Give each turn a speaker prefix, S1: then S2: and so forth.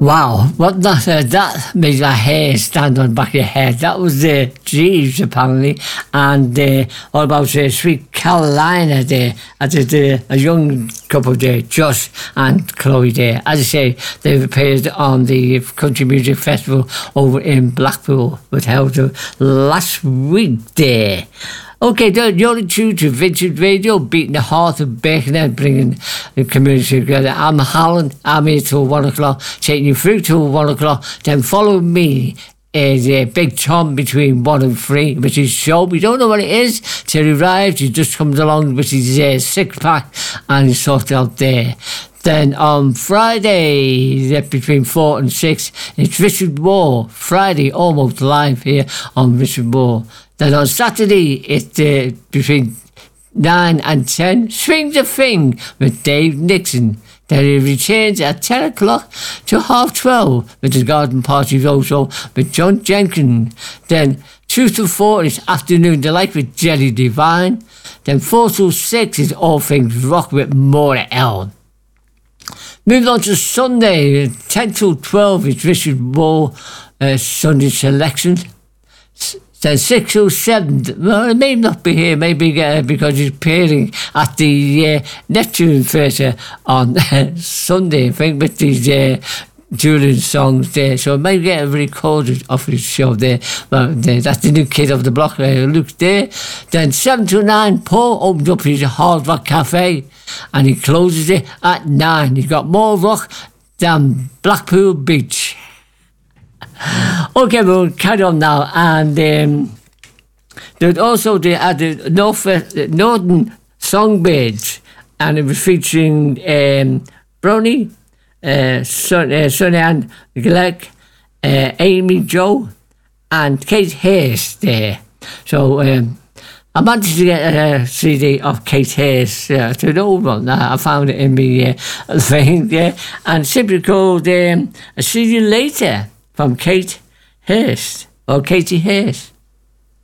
S1: Wow, what that made my hair stand on the back of your head. That was the Jeeves, apparently. And all about Sweet Carolina there. I did a young couple there, Josh and Chloe there. As I say, they've appeared on the Country Music Festival over in Blackpool, which held last week there. Okay, you're tuned to Vincent Radio, beating the heart of Birkenhead, bringing the community together. I'm Alan. I'm here till 1 o'clock, taking you through till 1 o'clock. Then follow me is Big Tom between 1 and 3, which is show. We don't know what it is till he arrives. He just comes along with his six-pack and he's sorted out there. Then on Friday, between 4 and 6, it's Richard Moore. Friday, almost live here on Richard Moore. Then on Saturday, it's between 9 and 10, Swing the Thing with Dave Nixon. Then he returns at 10 o'clock to 12:30 with the Garden Party also with John Jenkins. Then 2 to 4 is Afternoon Delight with Jelly Divine. Then 4 to 6 is All Things Rock with Maura L. Moving on to Sunday, 10 to 12 is Richard Moore Sunday Selection. Then 6 to 7, well, it may not be here, maybe because he's appearing at the Neptune Theatre on Sunday, I think, with these Julian songs there. So I might get recorded of his show there. Well, that's the new kid of the block, Luke there. Then 7 to 9, Paul opens up his Hard Rock Cafe and he closes it at 9. He's got more rock than Blackpool Beach. Okay, we'll carry on now. And there's also the Northern Songbirds, and it was featuring Brownie, Sonny Ann Glegg, Amy Jo, and Kate Hayes there. So I managed to get a CD of Kate Hayes, to an old one. I found it in my thing there, and simply called "I See You Later" from Kate Hayes, or Katie Hayes.